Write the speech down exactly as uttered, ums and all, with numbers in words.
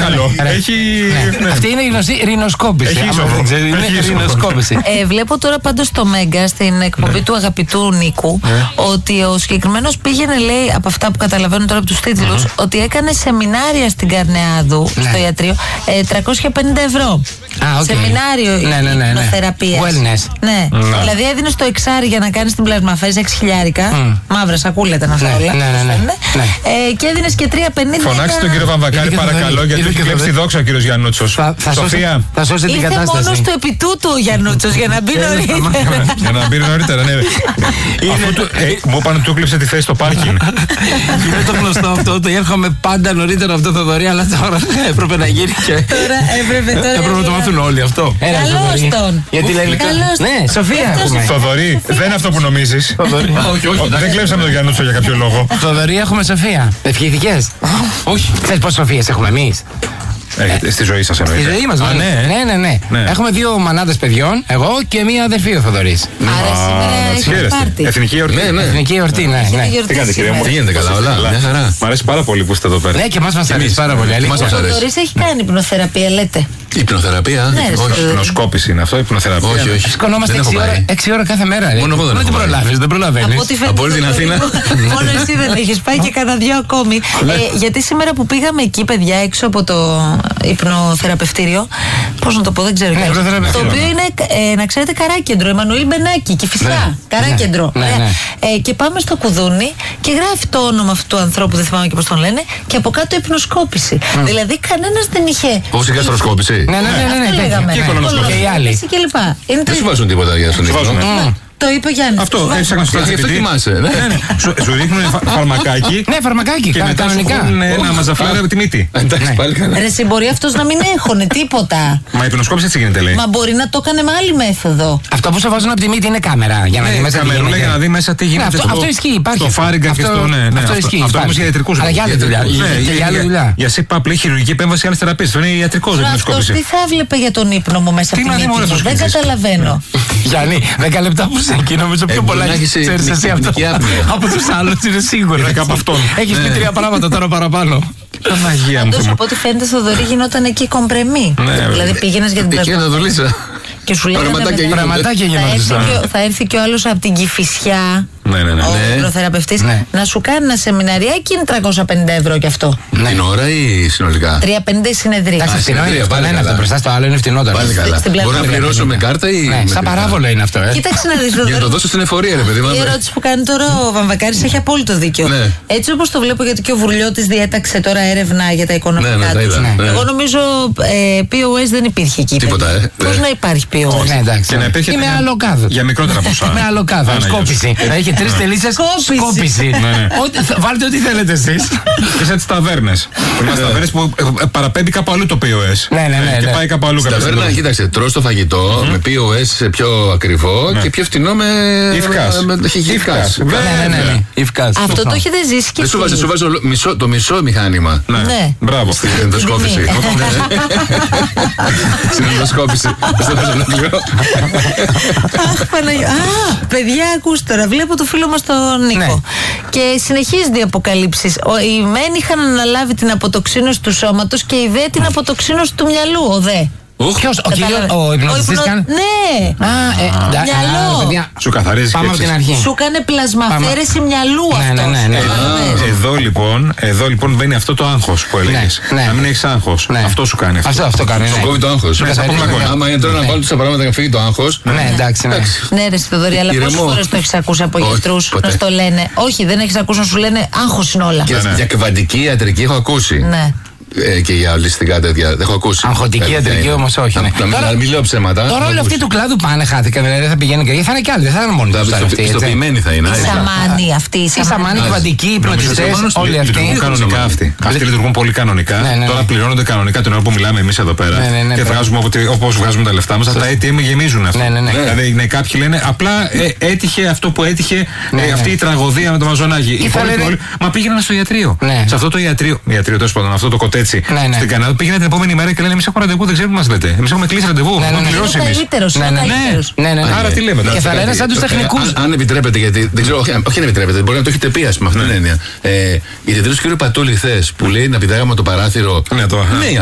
Παρακαλώ. Αυτή είναι η γνωστή ρινοσκόπηση. Είναι ρινοσκόπηση. Βλέπω τώρα πάντως στο Μέγκα, στην εκπομπή του αγαπητού Νίκου, ότι ο συγκεκριμένος πήγαινε, λέει, από αυτά που καταλαβαίνω τώρα από τους τίτλους, ότι έκανε σεμινάρια στην Καρνεάδου, στο ιατρείο, τριακόσια πενήντα ευρώ. Σεμινάριο υπνοθεραπείας. Wellness. Ναι. Δηλαδή έδινε το εξάρι για να κάνει την πλασμαφέζη έξι χιλιάρικα. Μαύρα σακούλα ήταν αυτά όλα. Και έδινε και τρία πενήντα. Φωνάξτε τον κύριο Βαμβακάρη, παρακαλώ, γιατί έχει κλέψει τη δόξα ο κύριος Γιαννούτσος. Σοφία. Θα σώσει την κατάσταση. Ήρθε μόνος του επί τούτου ο Γιαννούτσος για να μπει νωρίτερα. Για να μπει νωρίτερα, ναι. Μου είπαν ότι του κλείψε τη θέση στο πάρκινγκ. Είναι το γνωστό αυτό, ότι έρχομαι πάντα νωρίτερα από το Θοδωρή, αλλά τώρα έπρεπε να γίνει και. Τώρα έπρεπε τώρα. Έπρεπε να το μάθουν όλοι αυτό. Καλώς τον. Γιατί λέει ναι, Σοφία. Θοδωρή, δεν είναι αυτό που νομίζεις. Όχι, όχι. Δεν κλέψαμε τον Γιαννούτσο για κάποιο λόγο. Θοδωρή, έχουμε Σοφία. Ευχηθικές. Όχι. Ξέρεις πόσες Σοφίες έχουμε εμείς? Στη ζωή σας εννοείται. Στη ζωή μας, ναι. Ναι, ναι, ναι. Έχουμε δύο μανάδες παιδιών, εγώ και μία αδερφή ο Θοδωρής. Άρα σήμερα έχει πάρτι. Εθνική εορτή. Εθνική εορτή, ναι. Τι κάνετε, κυρία μου? Τι γίνεται, καλά, όλα. Μια χαρά. Μ' αρέσει πάρα πολύ που είστε εδώ πέρα. Ναι, και εμάς μας αρέσει πάρα πολύ. Ο Θοδωρής έχει κάνει υπνοθεραπεία, λέτε. Υπνοθεραπεία. Όχι. Υπνοσκόπηση είναι αυτό, υπνοθεραπεία. Όχι, όχι. Σκονόμαστε έξι ώρα κάθε μέρα. Μόνο εγώ δεν έχω προλάβεις, δεν προλαβαίνεις. Από όλη την Αθήνα. Μόνο εσύ δεν έχεις πάει και κανένα δυο ακόμη. Γιατί σήμερα που πήγαμε εκεί, παιδιά, έξω από το υπνοθεραπευτήριο, πώς να το πω, δεν ξέρω. Το οποίο είναι, να ξέρετε, Καράκεντρο, Εμμανουήλ Μπενάκη, Κηφισιά. Καράκεντρο. Και πάμε στο κουδούνι και γράφει το όνομα αυτού του ανθρώπου, δεν θυμάμαι και πώς τον λένε, και από κάτω υπνοσκόπηση. Δηλαδή κανένας δεν είχε. Όπως η γαστροσκόπηση. Ναι, ναι, ναι, ναι. Και κολονοσκόπηση. Και οι άλλοι. Δεν σου βάζουν τίποτα για στον ύπνο. Το είπε ο Γιάννης. Αυτό, έψαξαν στο αυτό θυμάσαι. Σου δείχνουν φαρμακάκι. Ναι, φαρμακάκι, και μετά κανονικά. σου δίνουν ένα μαζαφλάρα με τη μύτη. Εντάξει, πάλι καλά. Ρε, εσύ μπορεί αυτός να μην έχωνε τίποτα. Μα η υπνοσκόπηση έτσι γίνεται, λέει. Μα μπορεί να το έκανε με άλλη μέθοδο. Αυτό που σε βάζουν από τη μύτη είναι κάμερα. Για να δει μέσα τι γίνεται. Για να δει μέσα τι γίνεται. Αυτό ισχύει, υπάρχει. Στο φάριγγα και στο. Αυτό ισχύει. Αυτό είναι για ιατρικούς. Αλλά για άλλη δουλειά. Για άλλη δουλειά. Για ΣΥΠΑΠ, λέει χειρουργική επέμβαση, άλλες θεραπείες. Αυτό είναι ιατρικό, δεν είναι υπνοσκόπηση. Τι θα έβλεπε για τον ύπνο μου μέσα από τη μύτη. Δεν καταλαβαίνω. Γιάννη, δέκα λεπτά που σε εκεί νομίζω πιο πολλά έχεις εσύ αυτό. Από τους άλλους είναι σίγουρο. Από αυτόν. Έχεις πει τρία πράγματα τώρα παραπάνω. Παναγία μου. Πάντως από ό,τι φαίνεται στο Θοδωρή γινόταν εκεί κομπρεμί. Δηλαδή πήγαινες για την πλασμαφέζη. Και σου λέγανε πραγματάκια γίνονται. Θα έρθει και ο άλλος από την Κηφισιά, ναι, ναι, ναι. ο υπνοθεραπευτής, ναι. να σου κάνει ένα σεμιναριάκι, είναι τριακόσια πενήντα ευρώ κι αυτό. Ναι. Την ώρα ή συνολικά? τριακόσια πενήντα η συνεδρία. Εντάξει, στην ώρα είναι αυτό, είναι αυτό. Μπροστά στο άλλο είναι φτηνότερο. Πάλι καλά. Μπορεί να πληρώσω με κάρτα ή. Ναι, σαν παράβολο είναι αυτό, ε. Κοίταξε να δεις. Για να το δώσω στην εφορία, ρε παιδί μου. Η ερώτηση που κάνει τώρα ο Βαμβακάρης έχει απόλυτο δίκιο. Έτσι όπως το βλέπω, γιατί και ο Βουρλιώτης διέταξε τώρα έρευνα για τα οικονομικά τους. Εγώ νομίζω πι ο ες δεν υπήρχε εκεί. Πώς να υπάρχει πι ο ες? Και να υπήρχε με αλοκάδο. Για μικρότερα ποσά. Με αλοκάδο. Σκόπιση. Θα είχε τρεις τελίτσες. Σκόπιση. Βάλτε ό,τι θέλετε εσείς. Και σαν τις ταβέρνες. Είμαστε ταβέρνες που παραπέμπει κάπου αλλού το πι ο ες. Ναι, ναι, ναι. Και πάει κάπου αλλού. Στην ταβέρνα, κοίταξε, τρως το φαγητό με πι ο ες πιο ακριβό και πιο φτηνό με. Ιφκάς. Ναι, ναι, ναι. Αυτό το έχετε ζήσει και εσείς. Σου βάζω το μισό μηχάνημα. Ναι. Μπράβο. Στην ενδοσκόπηση. Στην ενδοσκόπηση. Αχ, Παναγία. Α, παιδιά, ακούστε τώρα. Βλέπω το φίλο μας τον Νίκο. Ναι. Και συνεχίζονται οι αποκαλύψεις. Οι μεν είχαν αναλάβει την αποτοξίνωση του σώματος και οι δε την αποτοξίνωση του μυαλού. Ο δε. Ποιος, ο κύριος, ο υπνοτιστής κάνει. Ναι. Μυαλό. Σου καθαρίζει. Πάμε από την αρχή. Σου κάνει πλασμαφέρεση μυαλού αυτό. Εδώ λοιπόν, εδώ λοιπόν μπαίνει αυτό το άγχος που έλεγες. Να μην έχεις άγχος. Αυτό σου κάνει. Αυτό, αυτό κάνει. Σου κόβει το άγχος. Άμα είναι τώρα να βάλω τόσα πράγματα να φύγει το άγχος. Ναι, εντάξει. Ναι, ρε Θοδωρή, αλλά πόσες φορές το έχεις ακούσει από γιατρούς να στο λένε? Όχι, δεν έχεις ακούσει να σου λένε άγχος είναι όλα. Για κβαντική ιατρική έχω ακούσει. Ναι. Ε, και για ολιστικά τέτοια. Δεν έχω ακούσει. Αγχωτική ιατρική όμως όχι. Να, ναι. να, να μην λέω ψέματα. Τώρα όλοι αυτοί του κλάδου πάνε, χάθηκαν. Δηλαδή θα πηγαίνουν και θα είναι κι άλλοι. Δεν θα είναι μόνοι τους. Πιστοποιημένοι θα είναι. Οι σαμάνοι αυτοί. Οι σαμάνοι, οι κβαντικοί, οι υπνοτιστές. Όλοι αυτοί. Λειτουργούν κανονικά αυτοί. Αυτοί λειτουργούν πολύ κανονικά. Τώρα πληρώνονται κανονικά την ώρα που μιλάμε εμείς εδώ πέρα. Και βγάζουμε όπως βγάζουμε τα λεφτά μας. Τα έι τι εμ γεμίζουν αυτά. Δηλαδή κάποιοι λένε απλά έτυχε αυτό που έτυχε αυτή η τραγωδία με το Μαζονάκι. Μα πήγαιναν στο ιατρείο. Σε αυτό το ιατρείο, τέλος πάντων, αυτό το κοτέτσι. Στην πήγαινε την επόμενη μέρα και λένε: εμείς έχουμε ραντεβού, δεν ξέρουμε τι μας λέτε. Εμείς έχουμε κλείσει ραντεβού. Ναι, έχουμε πληρώσει εμείς. Ναι, ναι, άρα τι λέμε. Και θα λένε σαν τους τεχνικούς. Αν επιτρέπετε, γιατί δεν ξέρω, όχι αν επιτρέπετε, μπορεί να το έχετε πει, α πούμε, αυτή την έννοια. Η διατρός κ. Πατούλη χθες που λέει να πηδάγαμε το παράθυρο. Ναι,